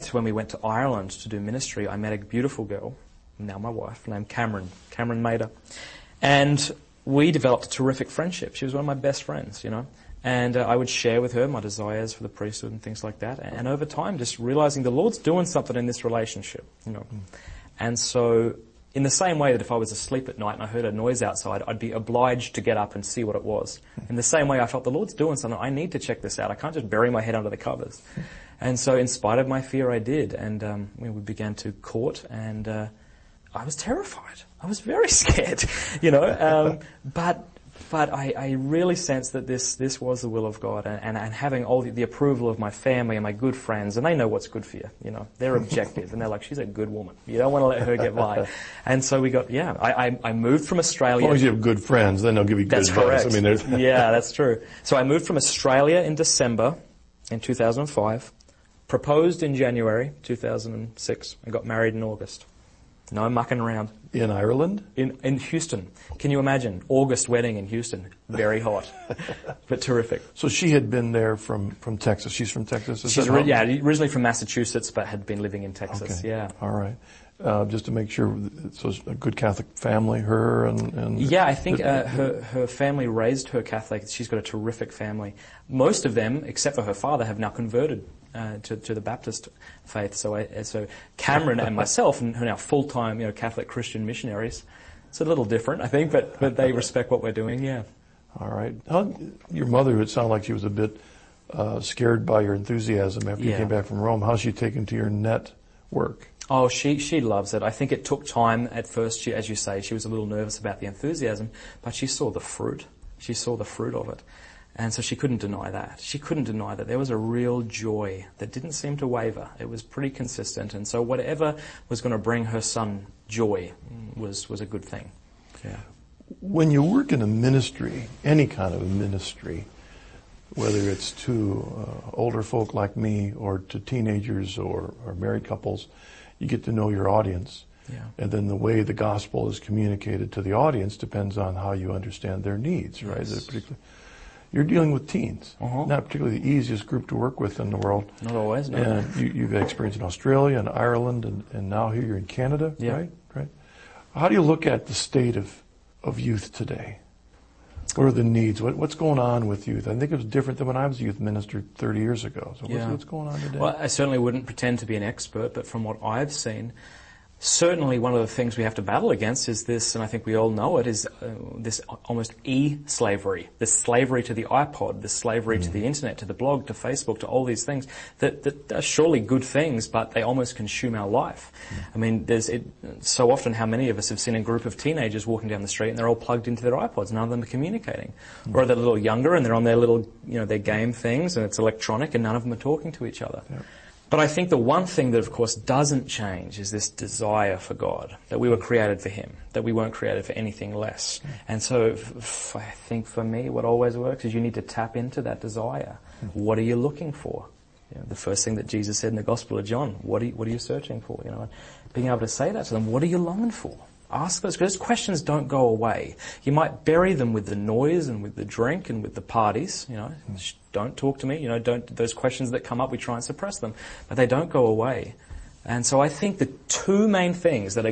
when we went to Ireland to do ministry, I met a beautiful girl, now my wife, named Cameron Mader. And we developed a terrific friendship. She was one of my best friends, And I would share with her my desires for the priesthood and things like that. And over time, just realizing the Lord's doing something in this relationship, And so, in the same way that if I was asleep at night and I heard a noise outside, I'd be obliged to get up and see what it was. In the same way, I felt the Lord's doing something. I need to check this out. I can't just bury my head under the covers. And so, in spite of my fear, I did. And we began to court, and I was terrified. I was very scared, But I really sensed that this was the will of God, and having all the approval of my family and my good friends, and they know what's good for you, They're objective, and they're like, she's a good woman. You don't want to let her get by. And so I moved from Australia. As long as you have good friends, then they'll give you good advice. That's correct. Yeah, that's true. So I moved from Australia in December in 2005, proposed in January 2006, and got married in August. No mucking around. In Ireland? In Houston. Can you imagine? August wedding in Houston. Very hot. But terrific. So she had been there from Texas. She's from Texas? She's originally from Massachusetts, but had been living in Texas. Okay. Yeah. All right. Just to make sure, so it's a good Catholic family, her and yeah, I think her family raised her Catholic. She's got a terrific family. Most of them, except for her father, have now converted to the Baptist faith. So Cameron and myself are now full-time, Catholic Christian missionaries. It's a little different, I think, but they respect what we're doing. Yeah. All right. Your mother, it sounded like she was a bit scared by your enthusiasm after you came back from Rome. How's she taken to your network? Oh, she loves it. I think it took time at first. As you say, she was a little nervous about the enthusiasm, but she saw the fruit. She saw the fruit of it. And so she couldn't deny that. She couldn't deny that there was a real joy that didn't seem to waver. It was pretty consistent. And so whatever was going to bring her son joy was a good thing. Yeah. When you work in a ministry, any kind of a ministry, whether it's to older folk like me or to teenagers or married couples, you get to know your audience. Yeah. And then the way the gospel is communicated to the audience depends on how you understand their needs, right? Yes. You're dealing with teens, Uh-huh. not particularly the easiest group to work with in the world. Not always, no. And you've had experience in Australia and Ireland, and now here you're in Canada, Yeah. right? How do you look at the state of youth today? What are the needs? What's going on with youth? I think it was different than when I was a youth minister 30 years ago. So what's going on today? Well, I certainly wouldn't pretend to be an expert, but from what I've seen, certainly one of the things we have to battle against is this, and I think we all know it, is this almost e-slavery, this slavery to the iPod, this slavery to the internet, to the blog, to Facebook, to all these things that are surely good things, but they almost consume our life. I mean, so often how many of us have seen a group of teenagers walking down the street and they're all plugged into their iPods, none of them are communicating. Or they're a little younger and they're on their little, their game things and it's electronic and none of them are talking to each other. Yeah. But I think the one thing that, of course, doesn't change is this desire for God, that we were created for Him, that we weren't created for anything less. And so I think for me, what always works is you need to tap into that desire. What are you looking for? The first thing that Jesus said in the Gospel of John, what are you searching for? And being able to say that to them, what are you longing for? Ask those, because those questions don't go away. You might bury them with the noise and with the drink and with the parties, Don't talk to me, those questions that come up, we try and suppress them. But they don't go away. And so I think the two main things that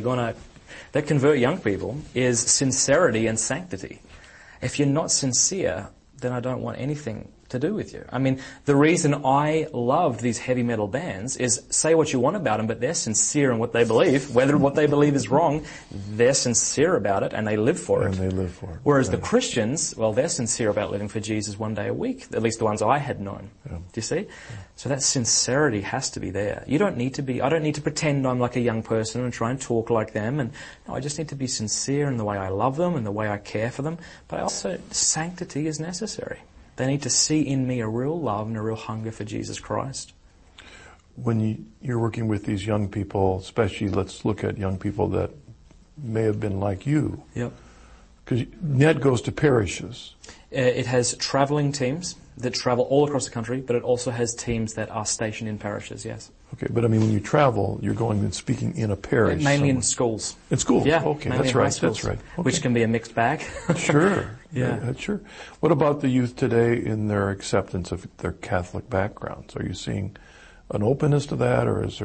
convert young people is sincerity and sanctity. If you're not sincere, then I don't want anything to do with you. I mean, the reason I loved these heavy metal bands is say what you want about them, but they're sincere in what they believe. Whether what they believe is wrong, they're sincere about it and they live for it. And they live for it. Whereas the Christians, well, they're sincere about living for Jesus one day a week, at least the ones I had known. Yeah. Do you see? Yeah. So that sincerity has to be there. I don't need to pretend I'm like a young person and try and talk like them. And no, I just need to be sincere in the way I love them and the way I care for them. But also, sanctity is necessary. They need to see in me a real love and a real hunger for Jesus Christ. When you're working with these young people, especially let's look at young people that may have been like you. Yep. Because NET goes to parishes. It has traveling teams that travel all across the country, but it also has teams that are stationed in parishes, yes. Okay, but I mean, when you travel, you're going and speaking in a parish. Mainly in schools. In schools? Yeah. Okay, that's right. Okay. Which can be a mixed bag. Sure. Yeah. Sure. What about the youth today in their acceptance of their Catholic backgrounds? Are you seeing an openness to that, or is there